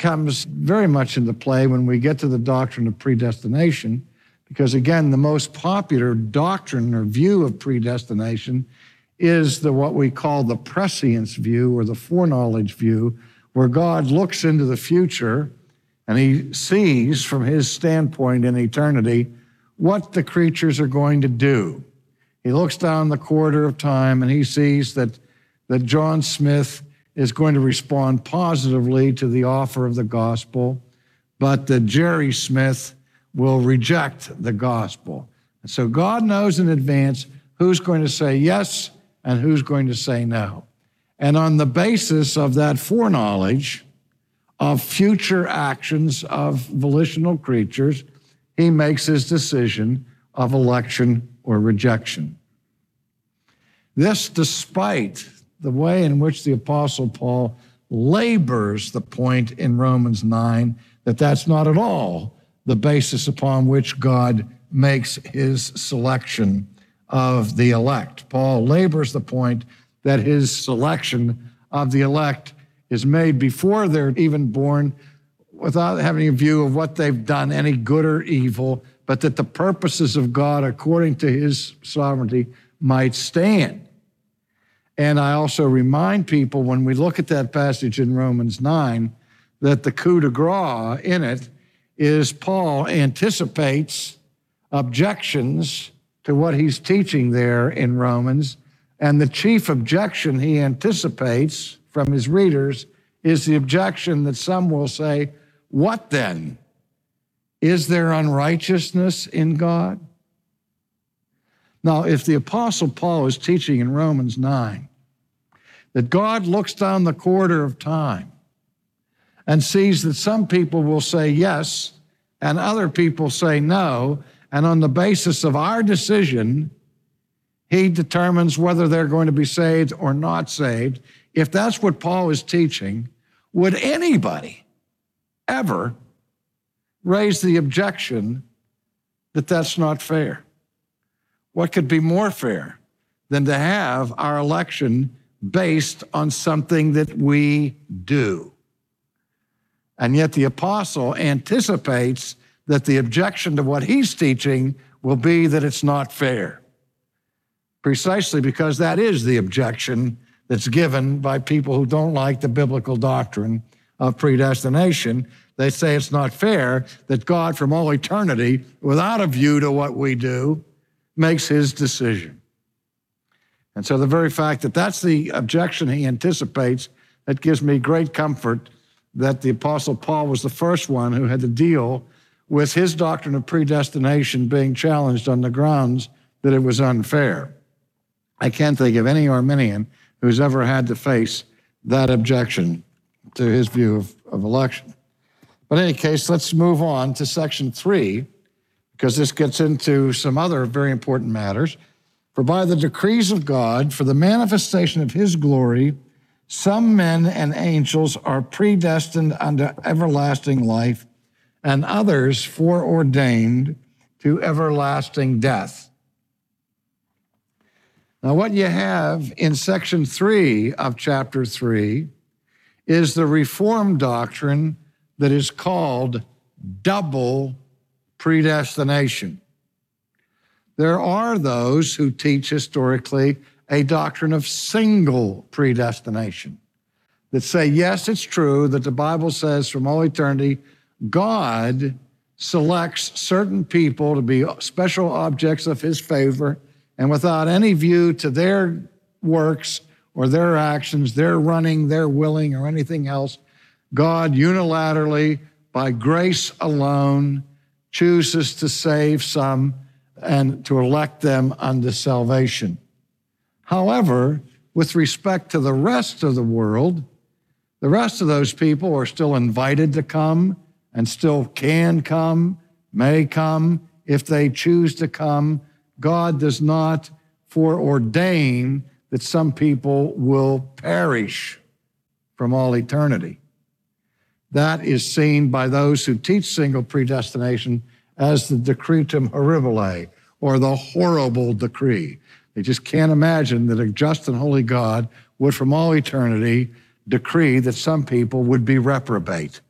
comes very much into play when we get to the doctrine of predestination, because again, the most popular doctrine or view of predestination is what we call the prescience view or the foreknowledge view, where God looks into the future and he sees from his standpoint in eternity what the creatures are going to do. He looks down the corridor of time and he sees that John Smith is going to respond positively to the offer of the gospel, but that Jerry Smith will reject the gospel. And so God knows in advance who's going to say yes and who's going to say no. And on the basis of that foreknowledge of future actions of volitional creatures, he makes his decision of election or rejection. This despite the way in which the Apostle Paul labors the point in Romans 9 that that's not at all the basis upon which God makes his selection of the elect. Paul labors the point that his selection of the elect is made before they're even born, without having a view of what they've done, any good or evil, but that the purposes of God, according to his sovereignty, might stand. And I also remind people when we look at that passage in Romans 9 that the coup de grace in it is Paul anticipates objections to what he's teaching there in Romans, and the chief objection he anticipates from his readers is the objection that some will say, what then? Is there unrighteousness in God? Now, if the Apostle Paul is teaching in Romans 9 that God looks down the corridor of time and sees that some people will say yes and other people say no, and on the basis of our decision, he determines whether they're going to be saved or not saved. If that's what Paul is teaching, would anybody ever raise the objection that that's not fair? What could be more fair than to have our election based on something that we do? And yet the apostle anticipates that the objection to what he's teaching will be that it's not fair, precisely because that is the objection that's given by people who don't like the biblical doctrine of predestination. They say it's not fair that God from all eternity, without a view to what we do, makes his decision. And so the very fact that that's the objection he anticipates, that gives me great comfort that the Apostle Paul was the first one who had to deal with his doctrine of predestination being challenged on the grounds that it was unfair. I can't think of any Arminian who's ever had to face that objection to his view of election. But in any case, let's move on to section 3, because this gets into some other very important matters. For by the decrees of God, for the manifestation of his glory, some men and angels are predestined unto everlasting life, and others foreordained to everlasting death. Now, what you have in section 3 of chapter 3 is the Reformed doctrine that is called double predestination. There are those who teach historically a doctrine of single predestination that say, yes, it's true that the Bible says from all eternity, God selects certain people to be special objects of his favor, and without any view to their works or their actions, their running, their willing, or anything else, God unilaterally, by grace alone, chooses to save some and to elect them unto salvation. However, with respect to the rest of the world, the rest of those people are still invited to come and still can come, may come if they choose to come. God does not foreordain that some people will perish from all eternity. That is seen by those who teach single predestination as the decretum horribile, or the horrible decree. They just can't imagine that a just and holy God would from all eternity decree that some people would be reprobate.